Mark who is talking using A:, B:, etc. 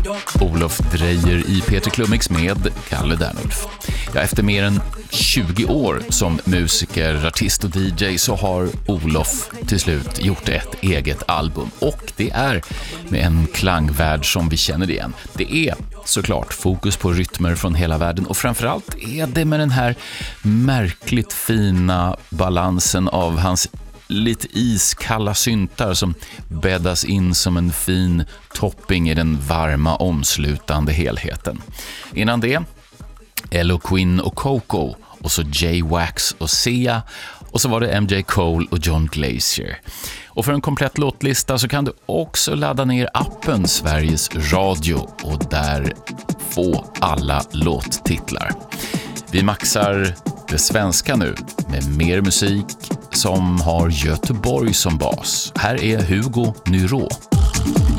A: Olof Dreyer i Peter Klummix med Kalle Dernulf. Ja, efter mer än 20 år som musiker, artist och DJ så har Olof till slut gjort ett eget album. Och det är med en klangvärld som vi känner igen. Det är såklart fokus på rytmer från hela världen och framförallt är det med den här märkligt fina balansen av hans lite iskalla syntar som bäddas in som en fin topping i den varma omslutande helheten. Innan det, Elo Quinn och Coco och så J-Wax och Sia och så var det MJ Cole och John Glacier. Och för en komplett låtlista så kan du också ladda ner appen Sveriges Radio och där få alla låttitlar. Vi maxar det svenska nu med mer musik som har Göteborg som bas. Här är Hugo Nyrå.